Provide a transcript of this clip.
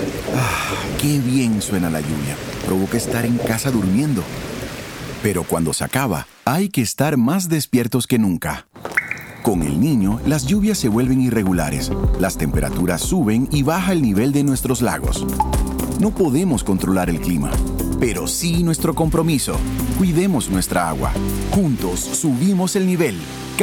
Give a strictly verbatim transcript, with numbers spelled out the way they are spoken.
Qué bien suena la lluvia. Provoca estar en casa durmiendo. Pero cuando se acaba, hay que estar más despiertos que nunca. Con el niño, las lluvias se vuelven irregulares, las temperaturas suben y baja el nivel de nuestros lagos. No podemos controlar el clima, pero sí nuestro compromiso. Cuidemos nuestra agua. Juntos subimos el nivel.